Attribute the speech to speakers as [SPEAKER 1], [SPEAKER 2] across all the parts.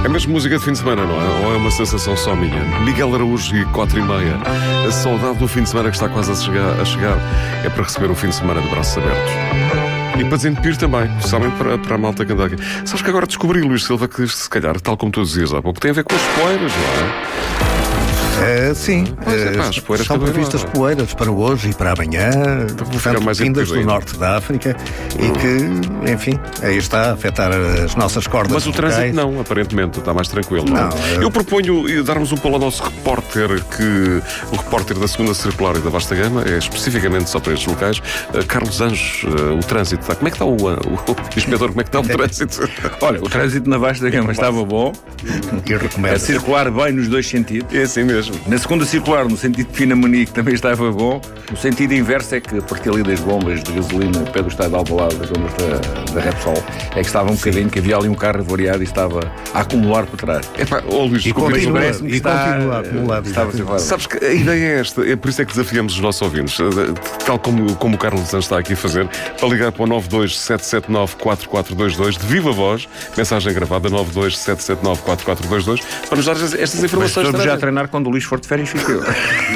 [SPEAKER 1] É mesmo música de fim de semana, não é? Ou é uma sensação só minha? Miguel Araújo e 4:30. A saudade do fim de semana que está quase a chegar é para receber o fim de semana de braços abertos. E para desentupir também, especialmente para a malta que anda aqui. Sabes que agora descobri, Luís Silva, que se calhar, tal como tu dizias há pouco, tem a ver com as poeiras, não é?
[SPEAKER 2] Sim, são previstas poeiras para hoje e para amanhã, portanto, vindas do norte da África e que, enfim, aí está a afetar as nossas cordas.
[SPEAKER 1] Mas o trânsito não, aparentemente, está mais tranquilo. Não, eu proponho darmos um pulo ao nosso repórter, o repórter da segunda circular e da Vasta Gama, é especificamente só para estes locais, Carlos Anjos. O trânsito está. Como é que está o inspetor, como é que está o trânsito?
[SPEAKER 3] Olha, o trânsito na Vasta Gama estava bom. A circular bem nos dois sentidos.
[SPEAKER 1] É assim mesmo.
[SPEAKER 3] Na segunda circular, no sentido de Finamanique, também estava bom. No sentido inverso é que a partir ali das bombas de gasolina, pé do estado de Alvalade, das bombas da Repsol, é que estava um bocadinho, que havia ali um carro variado e estava a acumular por trás.
[SPEAKER 1] Luís,
[SPEAKER 2] continua a acumular.
[SPEAKER 1] Sabes que a ideia é esta, é por isso é que desafiamos os nossos ouvintes, tal como o Carlos Santos está aqui a fazer, para ligar para o 927794422 de viva voz, mensagem gravada 927794422, para nos dar estas informações.
[SPEAKER 3] Estou já a treinar quando o Luís for de férias, fico eu.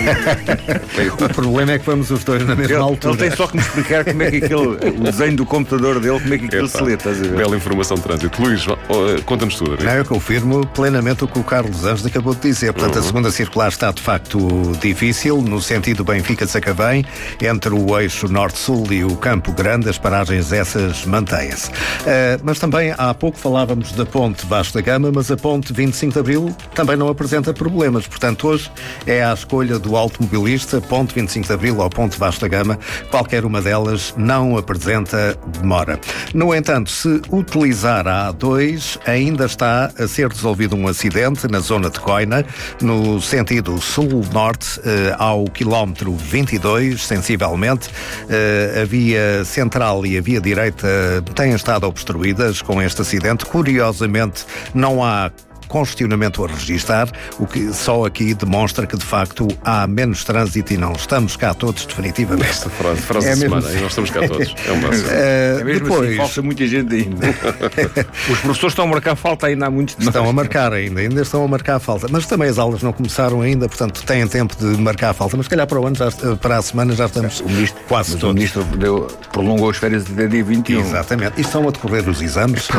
[SPEAKER 2] O problema é que vamos os dois na mesma altura.
[SPEAKER 3] Ele tem só que me explicar como é que o desenho do computador dele, como é que aquilo se lê, estás a ver?
[SPEAKER 1] Bela informação de trânsito. Luís, conta-nos tudo.
[SPEAKER 2] Eu confirmo plenamente o que o Carlos Anjos acabou de dizer. Portanto, a segunda circular está de facto difícil, no sentido Benfica-Sacavém, entre o eixo norte-sul e o Campo Grande, as paragens essas mantêm-se. Mas também há pouco falávamos da ponte Vasta Gama, mas a ponte 25 de Abril também não apresenta problemas. Portanto, hoje é à escolha do automobilista, ponte 25 de Abril ou ponte Vasta Gama, qualquer uma delas não apresenta demora. No entanto, se utilizar a A2, ainda está a ser resolvido um acidente na zona de Coina, no sentido sul-norte, ao quilómetro 22, sensivelmente. A via central e a via direita têm estado obstruídas com este acidente. Curiosamente, não há congestionamento a registar, o que só aqui demonstra que de facto há menos trânsito e não estamos cá todos definitivamente.
[SPEAKER 1] Esta frase da semana, e nós estamos cá todos. É um máximo.
[SPEAKER 3] Mesmo depois, assim, falta muita gente ainda. Os professores estão a marcar falta ainda há muitos dias.
[SPEAKER 2] Estão a marcar ainda estão a marcar falta. Mas também as aulas não começaram ainda, portanto têm tempo de marcar falta. Mas se calhar para o ano, para a semana já estamos quase todos.
[SPEAKER 3] O ministro prolongou as férias até dia 21.
[SPEAKER 2] Exatamente. E estão a decorrer os exames.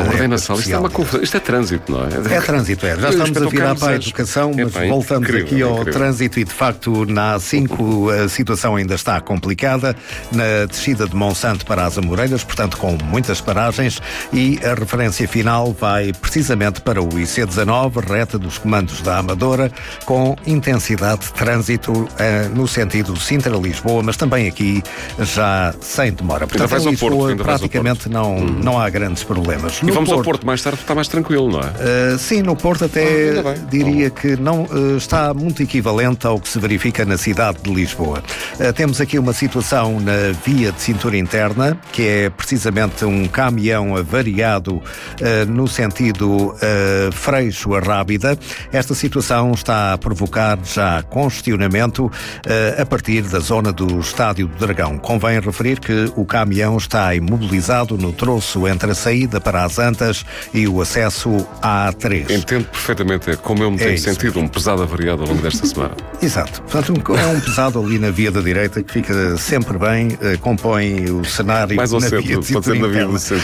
[SPEAKER 1] Isto é trânsito, não é?
[SPEAKER 2] É trânsito. Já estamos a virar para a educação, mas voltamos aqui ao trânsito e, de facto, na A5 a situação ainda está complicada. Na descida de Monsanto para as Amoreiras, portanto, com muitas paragens, e a referência final vai precisamente para o IC19, reta dos comandos da Amadora, com intensidade de trânsito no sentido Sintra-Lisboa, mas também aqui já sem demora. Portanto, em Lisboa, praticamente não há grandes problemas.
[SPEAKER 1] E vamos ao Porto mais tarde, está mais tranquilo, não é?
[SPEAKER 2] Sim, no Porto até diria que não está muito equivalente ao que se verifica na cidade de Lisboa. Temos aqui uma situação na via de cintura interna, que é precisamente um caminhão avariado no sentido Freixo a Rábida. Esta situação está a provocar já congestionamento a partir da zona do Estádio do Dragão. Convém referir que o caminhão está imobilizado no troço entre a saída para as Antas e o acesso à A3.
[SPEAKER 1] Entendo perfeitamente como eu me tenho sentido um pesado avariado ao longo desta semana.
[SPEAKER 2] Exato. Portanto, é um pesado ali na via da direita que fica sempre bem, compõe o cenário
[SPEAKER 1] mais ao
[SPEAKER 2] na
[SPEAKER 1] centro,
[SPEAKER 2] via de cintura interna.